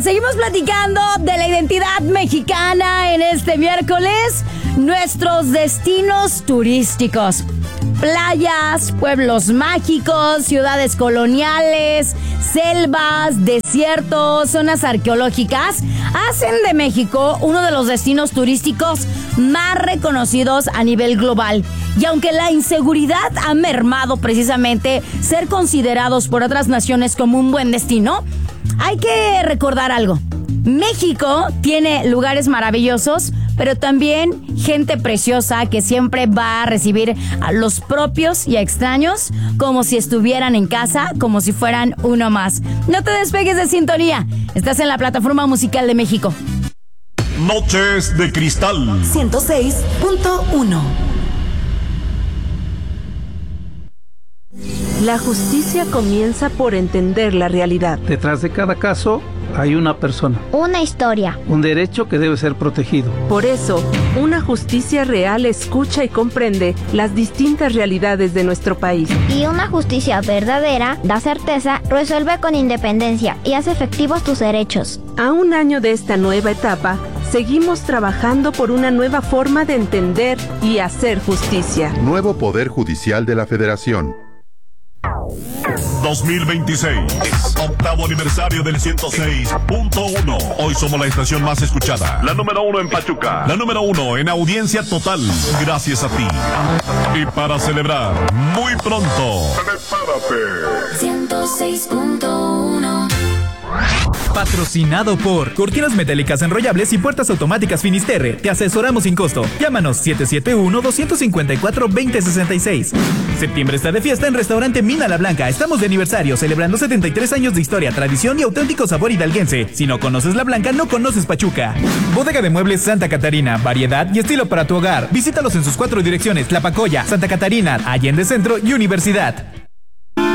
seguimos platicando de la identidad mexicana en este miércoles. Nuestros destinos turísticos. Playas, pueblos mágicos, ciudades coloniales, selvas, desiertos, zonas arqueológicas hacen de México uno de los destinos turísticos más reconocidos a nivel global. Y aunque la inseguridad ha mermado precisamente ser considerados por otras naciones como un buen destino, hay que recordar algo. México tiene lugares maravillosos, pero también gente preciosa que siempre va a recibir a los propios y a extraños como si estuvieran en casa, como si fueran uno más. No te despegues de sintonía. Estás en la plataforma musical de México. Noches de Cristal 106.1. La justicia comienza por entender la realidad. Detrás de cada caso hay una persona, una historia, un derecho que debe ser protegido. Por eso, una justicia real escucha y comprende las distintas realidades de nuestro país. Y una justicia verdadera da certeza, resuelve con independencia y hace efectivos tus derechos. A un año de esta nueva etapa, seguimos trabajando por una nueva forma de entender y hacer justicia. Nuevo Poder Judicial de la Federación. 2026, octavo aniversario del 106.1. Hoy somos la estación más escuchada, la número 1 en Pachuca, la número 1 en audiencia total, gracias a ti. Y para celebrar, muy pronto, prepárate. 106.1. Patrocinado por Cortinas Metálicas Enrollables y Puertas Automáticas Finisterre. Te asesoramos sin costo. Llámanos 771-254-2066. Septiembre está de fiesta en Restaurante Mina La Blanca. Estamos de aniversario, celebrando 73 años de historia, tradición y auténtico sabor hidalguense. Si no conoces La Blanca, no conoces Pachuca. Bodega de Muebles Santa Catarina. Variedad y estilo para tu hogar. Visítalos en sus 4 direcciones: La Pacoya, Santa Catarina, Allende Centro y Universidad.